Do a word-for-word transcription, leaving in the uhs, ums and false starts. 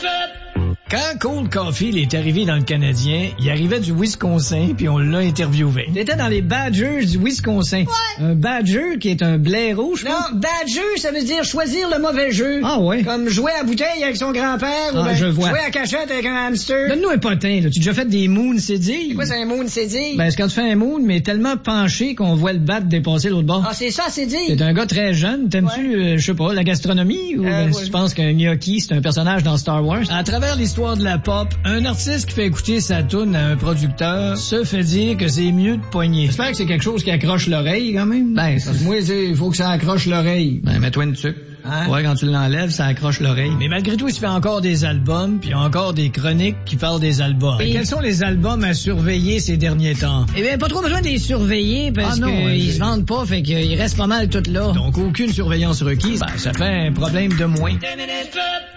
Quand Cold Caulfield est arrivé dans le Canadien, il arrivait du Wisconsin, puis on l'a interviewé. Il était dans les Badgers du Wisconsin. Ouais. Un Badger qui est un blaireau, je Non, Badger, ça veut dire choisir le mauvais jeu. Ah ouais? Comme jouer à bouteille avec son grand-père Ah, ou ben, je vois. jouer à cachette avec un hamster. Donne-nous un potin, là. Tu as déjà fait des moons, c'est dit? C'est quoi, c'est un moon, c'est dit? Ben, c'est quand tu fais un moon, mais tellement penché qu'on voit le bat dépasser l'autre bord. Ah, c'est ça, c'est dit. T'es un gars très jeune. T'aimes-tu, euh, je sais pas, la gastronomie? Ou Euh, ben, ouais. si tu penses qu'un gnocchi, c'est un personnage dans Star Wars? À travers l'histoire de la pop, un artiste qui fait écouter sa toune à un producteur se fait dire que c'est mieux de pogner. J'espère que c'est quelque chose qui accroche l'oreille, quand même. Ben, ça, moi, il faut que ça accroche l'oreille. Ben, mets-toi une tuque. Hein? Ouais, quand tu l'enlèves, ça accroche l'oreille. Mais malgré tout, il se fait encore des albums, puis il y a encore des chroniques qui parlent des albums. Oui. Quels sont les albums à surveiller ces derniers temps? Eh bien, pas trop besoin de les surveiller parce Ah non, qu'ils euh, se vendent pas, fait qu'ils restent pas mal tout là. Donc, aucune surveillance requise. Ben, ça fait un problème de moins.